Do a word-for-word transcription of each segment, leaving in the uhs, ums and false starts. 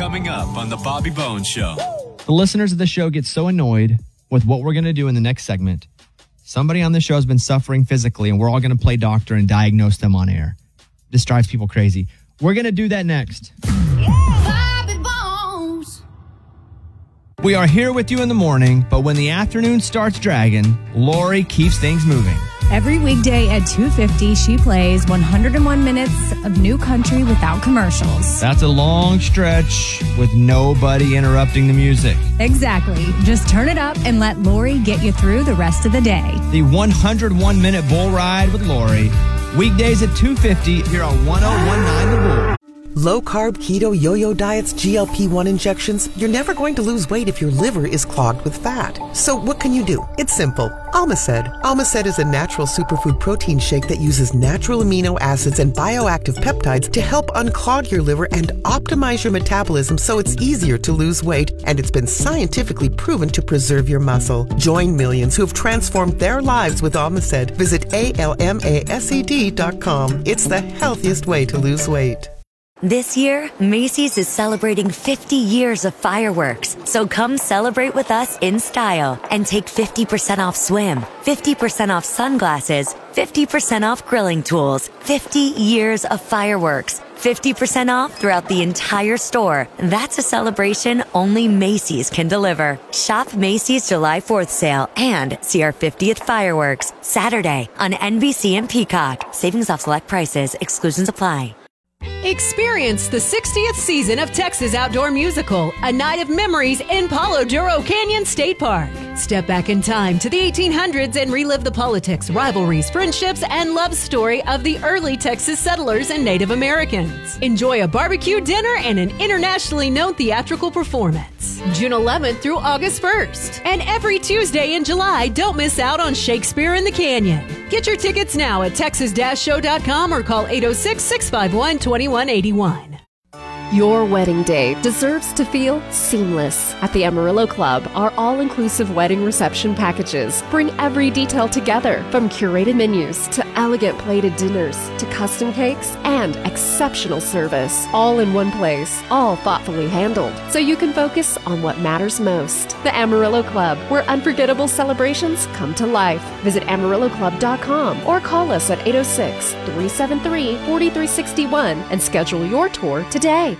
Coming up on The Bobby Bones Show. The listeners of the show get so annoyed with what we're going to do in the next segment. Somebody on the show has been suffering physically, and we're all going to play doctor and diagnose them on air. This drives people crazy. We're going to do that next. Yeah, Bobby Bones. We are here with you in the morning, but when the afternoon starts dragging, Lori keeps things moving. Every weekday at two fifty, she plays one hundred one minutes of new country without commercials. That's a long stretch with nobody interrupting the music. Exactly. Just turn it up and let Lori get you through the rest of the day. The one hundred one minute bull ride with Lori. Weekdays at two fifty here on one oh one nine The Bull. Low-carb, keto, yo-yo diets, G L P one injections, you're never going to lose weight if your liver is clogged with fat. So what can you do? It's simple. Almaced. Almaced is a natural superfood protein shake that uses natural amino acids and bioactive peptides to help unclog your liver and optimize your metabolism so it's easier to lose weight, and it's been scientifically proven to preserve your muscle. Join millions who have transformed their lives with Almaced. Visit A L M A S E D dot com. It's the healthiest way to lose weight. This year, Macy's is celebrating fifty years of fireworks. So come celebrate with us in style and take fifty percent off swim, fifty percent off sunglasses, fifty percent off grilling tools, fifty years of fireworks, fifty percent off throughout the entire store. That's a celebration only Macy's can deliver. Shop Macy's July fourth sale and see our fiftieth fireworks Saturday on N B C and Peacock. Savings off select prices. Exclusions apply. Experience the sixtieth season of Texas Outdoor Musical, A Night of Memories in Palo Duro Canyon State Park. Step back in time to the eighteen hundreds and relive the politics, rivalries, friendships, and love story of the early Texas settlers and Native Americans. Enjoy a barbecue dinner and an internationally known theatrical performance. June eleventh through August first. And every Tuesday in July, don't miss out on Shakespeare in the Canyon. Get your tickets now at texas show dot com or call eight oh six, six five one, two one eight one. Your wedding day deserves to feel seamless. At the Amarillo Club, our all-inclusive wedding reception packages bring every detail together, from curated menus to elegant plated dinners to custom cakes and exceptional service, all in one place, all thoughtfully handled, so you can focus on what matters most. The Amarillo Club, where unforgettable celebrations come to life. Visit amarillo club dot com or call us at eight oh six, three seven three, four three six one and schedule your tour today.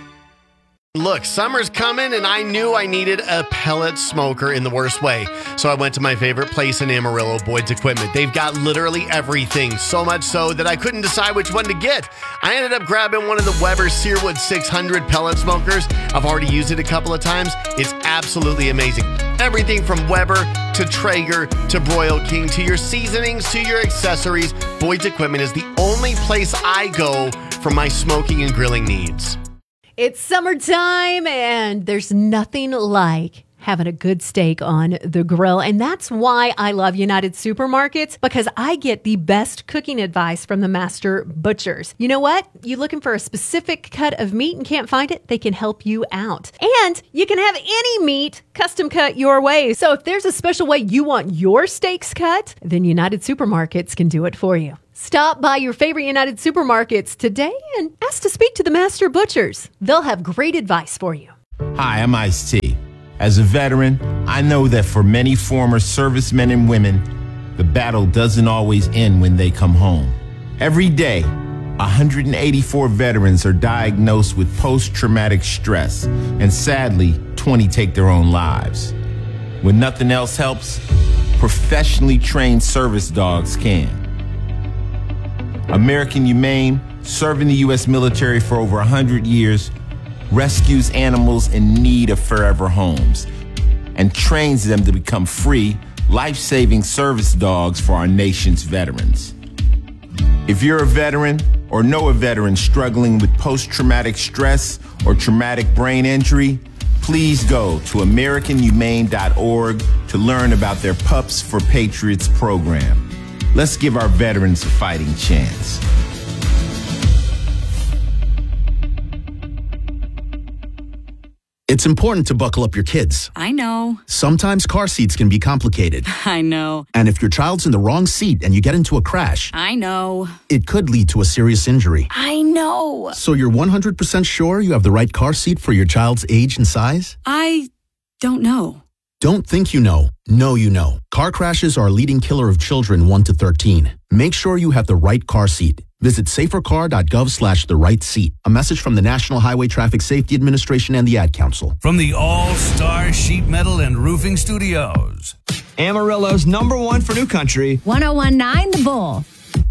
Look, summer's coming, and I knew I needed a pellet smoker in the worst way. So I went to my favorite place in Amarillo, Boyd's Equipment. They've got literally everything, so much so that I couldn't decide which one to get. I ended up grabbing one of the Weber Searwood six hundred pellet smokers. I've already used it a couple of times. It's absolutely amazing. Everything from Weber to Traeger to Broil King to your seasonings to your accessories, Boyd's Equipment is the only place I go for my smoking and grilling needs. It's summertime, and there's nothing like having a good steak on the grill. And that's why I love United Supermarkets, because I get the best cooking advice from the master butchers. You know what? You looking for a specific cut of meat and can't find it? They can help you out. And you can have any meat custom cut your way. So if there's a special way you want your steaks cut, then United Supermarkets can do it for you. Stop by your favorite United Supermarkets today and ask to speak to the master butchers. They'll have great advice for you. Hi, I'm Ice-T. As a veteran, I know that for many former servicemen and women, the battle doesn't always end when they come home. Every day, one hundred eighty-four veterans are diagnosed with post-traumatic stress, and sadly, twenty take their own lives. When nothing else helps, professionally trained service dogs can. American Humane, serving the U S military for over one hundred years, rescues animals in need of forever homes and trains them to become free, life-saving service dogs for our nation's veterans. If you're a veteran or know a veteran struggling with post-traumatic stress or traumatic brain injury, please go to american humane dot org to learn about their Pups for Patriots program. Let's give our veterans a fighting chance. It's important to buckle up your kids. I know. Sometimes car seats can be complicated. I know. And if your child's in the wrong seat and you get into a crash, I know. it could lead to a serious injury. I know. So you're one hundred percent sure you have the right car seat for your child's age and size? I don't know. Don't think you know. Know you know. Car crashes are a leading killer of children one to thirteen. Make sure you have the right car seat. Visit safercar.gov slash the right seat. A message from the National Highway Traffic Safety Administration and the Ad Council. From the All-Star Sheet Metal and Roofing Studios. Amarillo's number one for New Country. one oh one nine The Bull.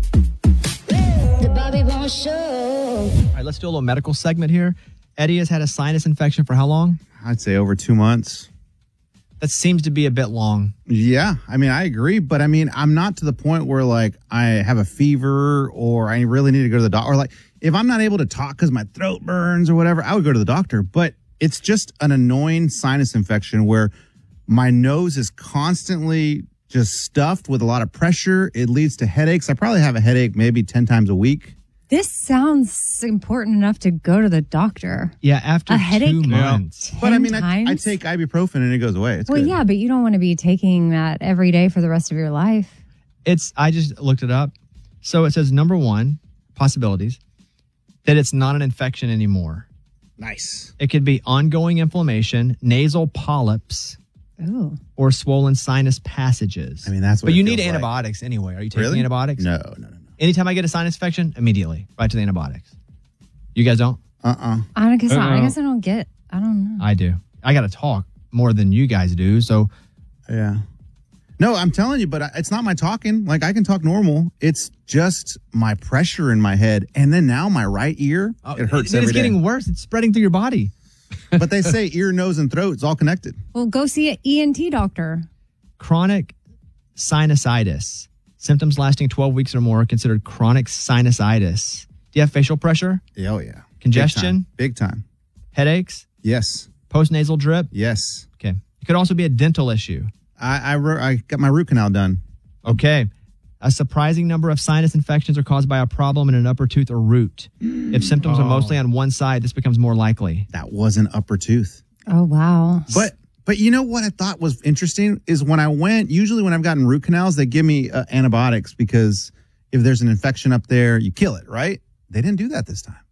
The Bobby Bones Show. All right, let's do a little medical segment here. Eddie has had a sinus infection for how long? I'd say over two months. That seems to be a bit long. Yeah, I mean, I agree, but I mean, I'm not to the point where like I have a fever or I really need to go to the doctor. Or like if I'm not able to talk because my throat burns or whatever, I would go to the doctor. But it's just an annoying sinus infection where my nose is constantly just stuffed with a lot of pressure. It leads to headaches. I probably have a headache maybe ten times a week. This sounds important enough to go to the doctor. Yeah, after a two headache months. But I mean, I, times? I take ibuprofen and it goes away. It's Well, good. yeah, but you don't want to be taking that every day for the rest of your life. It's, I just looked it up. So it says number one, possibilities, that it's not an infection anymore. Nice. It could be ongoing inflammation, nasal polyps, Ooh. or swollen sinus passages. I mean, that's what But it you need feels like. antibiotics anyway. Are you taking Really? antibiotics? No, no, no, no. Anytime I get a sinus infection, immediately right to the antibiotics. You guys don't? Uh-uh. I guess, I Uh-oh. guess I don't get, I don't know. I do. I got to talk more than you guys do. So Yeah. No, I'm telling you, but I- it's not my talking. Like, I can talk normal. It's just my pressure in my head. And then now my right ear, it hurts it- every it's day. getting worse. It's spreading through your body. But they say ear, nose, and throat is all connected. Well, go see an E N T doctor. Chronic sinusitis. Symptoms lasting twelve weeks or more are considered chronic sinusitis. Do you have facial pressure? Yeah, oh, yeah. Congestion? Big time. Big time. Headaches? Yes. Postnasal drip? Yes. Okay. It could also be a dental issue. I, I, ro- I got my root canal done. Okay. A surprising number of sinus infections are caused by a problem in an upper tooth or root. If symptoms are mostly on one side, this becomes more likely. That was an upper tooth. Oh, wow. But but you know what I thought was interesting is when I went, usually when I've gotten root canals, they give me uh, antibiotics because if there's an infection up there, you kill it, right? They didn't do that this time.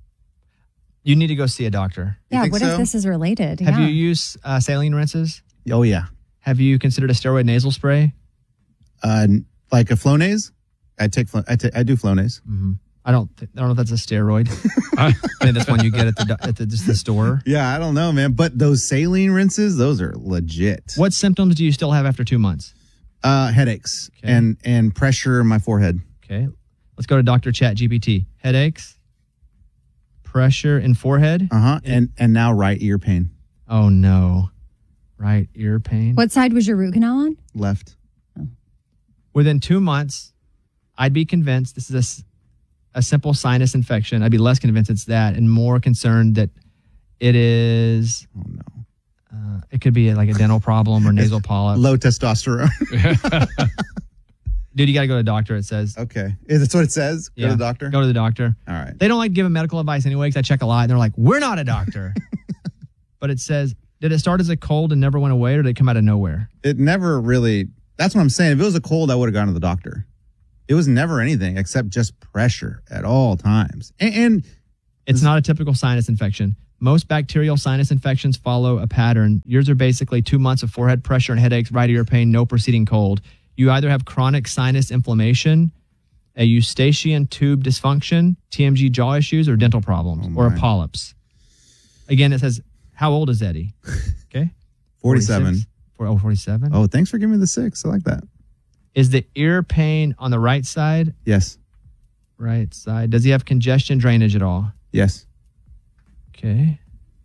You need to go see a doctor. Yeah, think what so? if this is related? Have yeah. you used uh, saline rinses? Oh, yeah. Have you considered a steroid nasal spray? Uh, like a Flonase? I take, Flo- I, ta- I do Flonase. Mm-hmm. I don't. Th- I don't know if that's a steroid. I think that's one you get at the do- at the, just the store. Yeah, I don't know, man. But those saline rinses, those are legit. What symptoms do you still have after two months? Uh, headaches Okay. and and pressure in my forehead. Okay, let's go to Doctor Chat G P T. Headaches, pressure in forehead. Uh huh. And and now right ear pain. Oh no, right ear pain. What side was your root canal on? Left. Within two months, I'd be convinced this is a, s- a simple sinus infection. I'd be less convinced it's that and more concerned that it is. Oh no. Uh, it could be like a dental problem or nasal polyp. Low testosterone. Dude, you got to go to the doctor, it says. Okay. Is that what it says? Go Yeah. to the doctor? Go to the doctor. All right. They don't like giving medical advice anyway because I check a lot and they're like, we're not a doctor. But it says, did it start as a cold and never went away or did it come out of nowhere? It never really, that's what I'm saying. If it was a cold, I would have gone to the doctor. It was never anything except just pressure at all times. And, and It's not a typical sinus infection. Most bacterial sinus infections follow a pattern. Yours are basically two months of forehead pressure and headaches, right ear pain, no preceding cold. You either have chronic sinus inflammation, a eustachian tube dysfunction, T M G jaw issues, or dental problems, Oh, or a my. polyps. Again, it says, how old is Eddie? Okay. forty-seven. forty-six? For, oh, forty-seven? Oh, thanks for giving me the six. I like that. Is the ear pain on the right side? Yes. Right side. Does he have congestion drainage at all? Yes. Okay.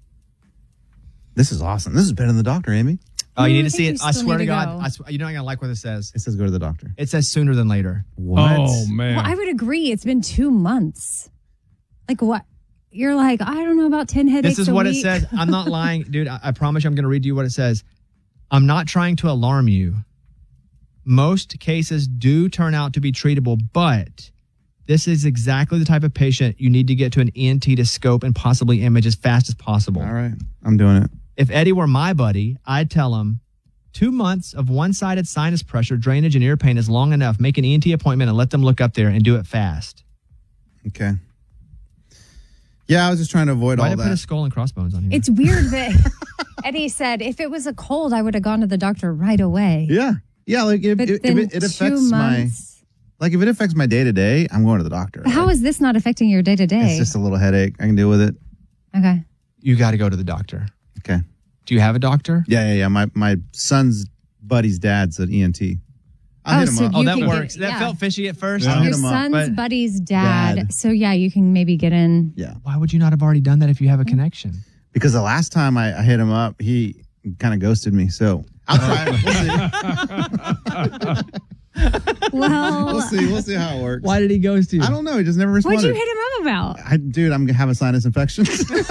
This is awesome. This is better than the doctor, Amy. Oh, you Mm, need I to think see you it. I still swear need to to God, go. I sw- you're not going to like what it says. It says go to the doctor. It says sooner than later. What? Oh, man. Well, I would agree. It's been two months. Like what? You're like, I don't know about ten headaches This is a what it week. says. I'm not lying. Dude, I, I promise you I'm going to read you what it says. I'm not trying to alarm you. Most cases do turn out to be treatable, but this is exactly the type of patient you need to get to an E N T to scope and possibly image as fast as possible. All right. I'm doing it. If Eddie were my buddy, I'd tell him two months of one-sided sinus pressure, drainage, and ear pain is long enough. Make an E N T appointment and let them look up there and do it fast. Okay. Yeah, I was just trying to avoid Why all did I that. put a skull and crossbones on here? It's weird that Eddie said, if it was a cold, I would have gone to the doctor right away. Yeah. Yeah, like if, But if, if then it, it two affects my months- like if it affects my day to day, I'm going to the doctor. How is this not affecting your day to day? It's just a little headache. I can deal with it. Okay. You got to go to the doctor. Okay. Do you have a doctor? Yeah, yeah, yeah. My my son's buddy's dad's an E N T. I'll Oh, hit him so up. you Oh, that can works. get- that yeah. felt fishy at first. Yeah. Your hit him up, son's but- buddy's dad. Dad. So yeah, you can maybe get in. Yeah. Why would you not have already done that if you have a connection? Because the last time I, I hit him up, he kind of ghosted me. So I'll try it. We'll Well, see. We'll see. We'll see how it works. Why did he ghost you? I don't know. He just never responded. what'd you hit him up about? I, dude, I'm gonna have a sinus infection. Can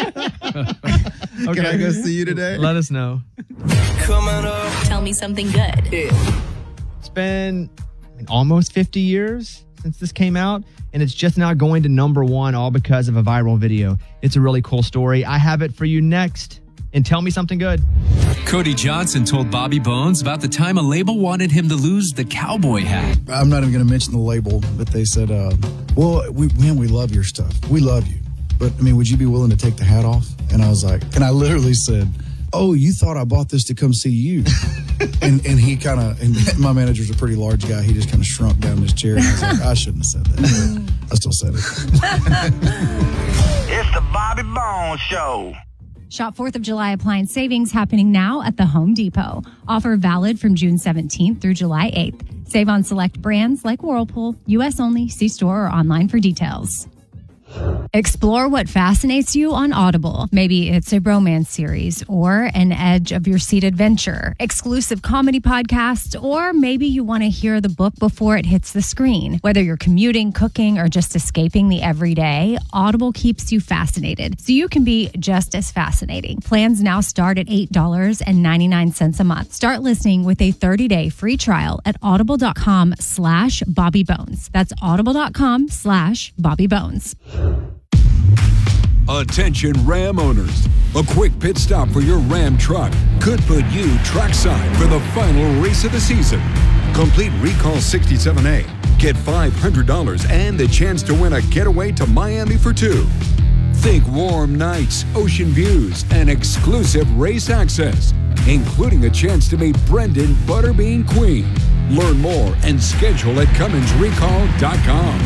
I go see you today? Let us know. Tell me something good. It's been I mean, almost fifty years since this came out, and it's just now going to number one, all because of a viral video. It's a really cool story. I have it for you next. And tell me something good. Cody Johnson told Bobby Bones about the time a label wanted him to lose the cowboy hat. I'm not even going to mention the label, but they said, uh, well, we, man, we love your stuff. We love you. But, I mean, would you be willing to take the hat off? And I was like, and I literally said, oh, you thought I bought this to come see you. and and he kind of, and my manager's a pretty large guy. He just kind of shrunk down in his chair. And I was like, I shouldn't have said that. I still said it. It's the Bobby Bones Show. Shop fourth of July appliance savings happening now at the Home Depot. Offer valid from June seventeenth through July eighth. Save on select brands like Whirlpool. U S only. See store or online for details. Explore what fascinates you on Audible. Maybe it's a romance series or an edge of your seat adventure, exclusive comedy podcasts, or maybe you want to hear the book before it hits the screen. Whether you're commuting, cooking, or just escaping the everyday, Audible keeps you fascinated, so you can be just as fascinating. Plans now start at eight dollars and ninety-nine cents a month. Start listening with a thirty-day free trial at audible.com slash Bobby Bones. That's audible.com slash Bobby Bones. Attention Ram owners. A quick pit stop for your Ram truck could put you trackside for the final race of the season. Complete Recall sixty-seven A. Get five hundred dollars and the chance to win a getaway to Miami for two. Think warm nights, ocean views, and exclusive race access, including a chance to meet Brendan Butterbean Queen. Learn more and schedule at Cummins Recall dot com.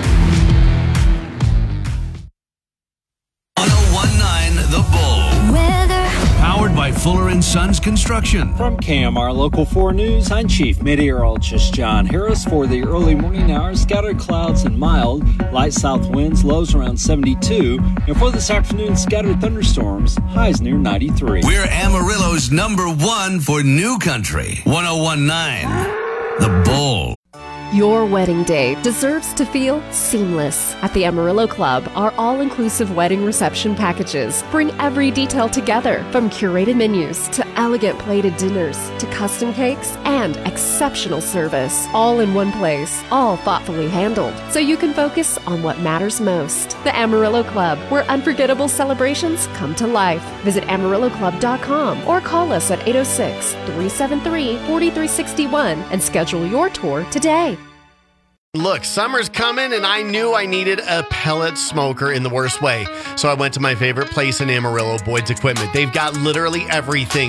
The Bull. Weather. Powered by Fuller and Sons Construction. From K M R Local four News, I'm Chief Meteorologist John Harris. For the early morning hours, scattered clouds and mild, light south winds, lows around seventy-two. And for this afternoon, scattered thunderstorms, highs near ninety-three. We're Amarillo's number one for New Country. one oh one point nine The Bull. Your wedding day deserves to feel seamless. At the Amarillo Club, our all-inclusive wedding reception packages bring every detail together, from curated menus to elegant plated dinners to custom cakes and exceptional service, all in one place, all thoughtfully handled, so you can focus on what matters most. The Amarillo Club, where unforgettable celebrations come to life. Visit amarillo club dot com or call us at eight oh six, three seven three, four three six one and schedule your tour today. Look, summer's coming, and I knew I needed a pellet smoker in the worst way. So I went to my favorite place in Amarillo, Boyd's Equipment. They've got literally everything.